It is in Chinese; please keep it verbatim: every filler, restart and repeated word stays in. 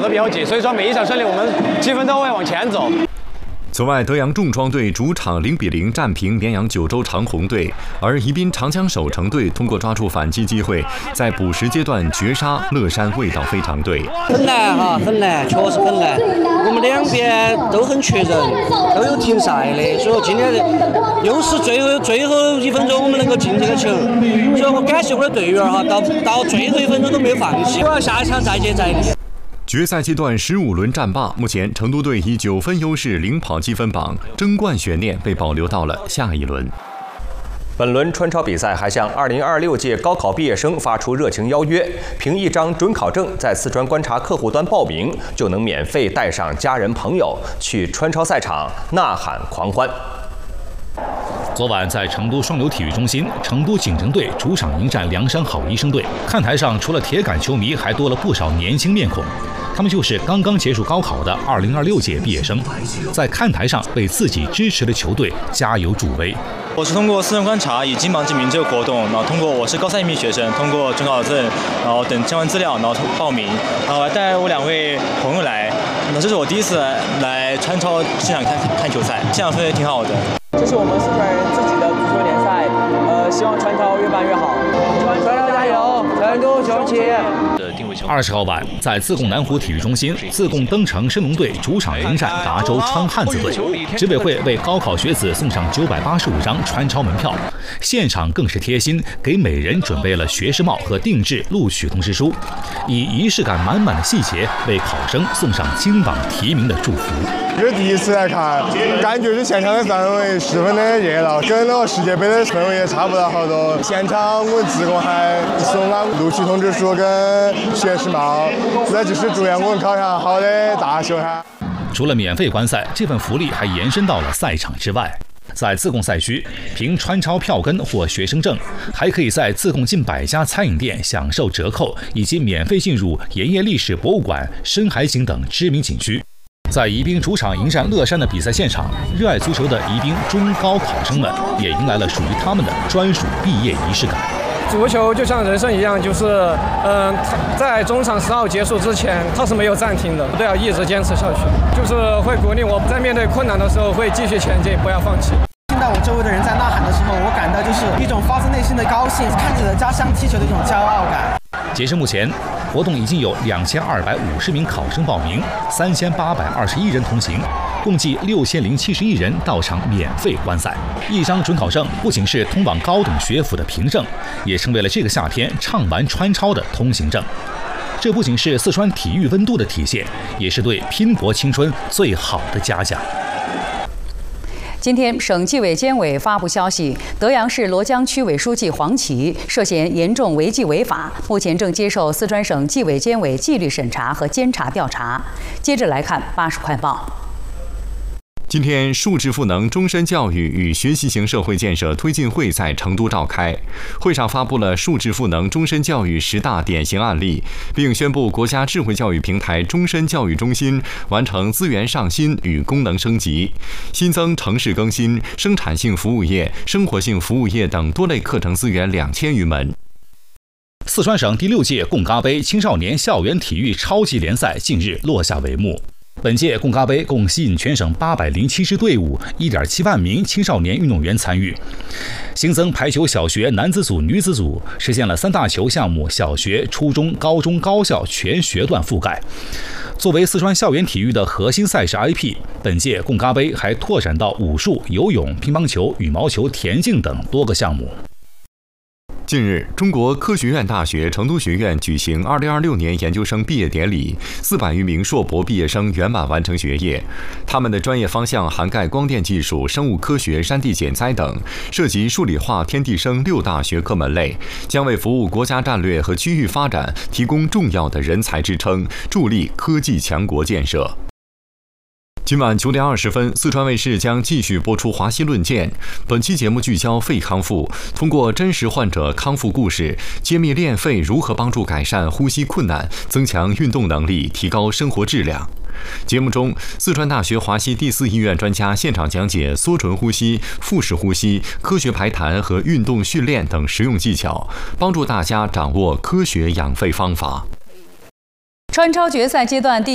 得比较紧，所以说每一场胜利我们积分都会往前走。 此外，德阳重装队主场零比零战平绵阳九州长虹队，而宜宾长枪手城队通过抓住反击机会，在补时阶段绝杀乐山味道非常队。 很难哈，很难，确实很难。我们两边都很缺人，都有停赛的，所以说今天又是最后最后一分钟我们能够进这个球，所以我感谢我的队员哈，到到最后一分钟都没有放弃，我要下一场再接再厉。 决赛阶段十五轮战罢，目前成都队以九分优势领跑积分榜，争冠悬念被保留到了下一轮。 本轮川超比赛还向二零二六届高考毕业生发出热情邀约，凭一张准考证在四川观察客户端报名，就能免费带上家人朋友去川超赛场呐喊狂欢。 昨晚在成都双流体育中心，成都锦城队主场迎战凉山好医生队。看台上除了铁杆球迷，还多了不少年轻面孔。他们就是刚刚结束高考的二零二六届毕业生，在看台上为自己支持的球队加油助威。 我是通过四川观察以金榜题名这个活动，然后通过我是高三一名学生，通过准考证，然后等相关资料，然后报名，然后还带我两位朋友来。那这是我第一次来川超现场看看球赛，现场氛围挺好的。 这是我们四川人自己的足球联赛，呃，希望川超越办越好。川超加油，成都雄起！ 二十号晚，在自贡南湖体育中心，自贡登城申龙队主场迎战达州川汉子队。执委会为高考学子送上九百八十五张川超门票，现场更是贴心，给每人准备了学士帽和定制录取通知书，以仪式感满满的细节为考生送上金榜题名的祝福。 因为第一次来看，感觉就现场的氛围十分的热闹，跟那个世界杯的氛围也差不了好多。现场我们自贡还送了录取通知书跟学士帽，那就是祝愿我们考上好的大学哈。 除了免费观赛，这份福利还延伸到了赛场之外。 在自贡赛区，凭川超票根或学生证，还可以在自贡近百家餐饮店享受折扣，以及免费进入盐业历史博物馆、深海景等知名景区。 在宜宾主场迎战乐山的比赛现场，热爱足球的宜宾中高考生们也迎来了属于他们的专属毕业仪式感。 足球就像人生一样，就是，嗯、呃，在中场十号结束之前，它是没有暂停的，都要一直坚持下去。就是会鼓励我在面对困难的时候会继续前进，不要放弃。 听到我周围的人在呐喊的时候，我感到就是一种发自内心的高兴，看着家乡踢球的一种骄傲感。 截至目前，活动已经有两千二百五十名考生报名，三千八百二十一人同行，共计六千零七十一人到场免费观赛。一张准考证不仅是通往高等学府的凭证，也成为了这个夏天畅玩川超的通行证。这不仅是四川体育温度的体现，也是对拼搏青春最好的嘉奖。 今天，省纪委监委发布消息，德阳市罗江区委书记黄琦涉嫌严重违纪违法，目前正接受四川省纪委监委纪律审查和监察调查。接着来看八十快报。 今天，数智赋能终身教育与学习型社会建设推进会在成都召开。会上发布了数智赋能终身教育十大典型案例，并宣布国家智慧教育平台终身教育中心完成资源上新与功能升级，新增城市更新、生产性服务业、生活性服务业等多类课程资源两千余门。 四川省第六届贡嘎杯青少年校园体育超级联赛近日落下帷幕。 本届贡嘎杯共吸引全省八百零七支队伍，一点七万名青少年运动员参与。新增排球小学男子组、女子组，实现了三大球项目小学、初中、高中、高校全学段覆盖。作为四川校园体育的核心赛事 I P， 本届贡嘎杯还拓展到武术、游泳、乒乓球、羽毛球、田径等多个项目。 近日，中国科学院大学成都学院举行二零二六年研究生毕业典礼，四百余名硕博毕业生圆满完成学业。他们的专业方向涵盖光电技术、生物科学、山地减灾等，涉及数理化、天地生六大学科门类，将为服务国家战略和区域发展提供重要的人才支撑，助力科技强国建设。 今晚九点二十分，四川卫视将继续播出《华西论剑》。本期节目聚焦肺康复，通过真实患者康复故事，揭秘练肺如何帮助改善呼吸困难、增强运动能力、提高生活质量。节目中，四川大学华西第四医院专家现场讲解缩唇呼吸、腹式呼吸、科学排痰和运动训练等实用技巧，帮助大家掌握科学养肺方法。 川超决赛阶段第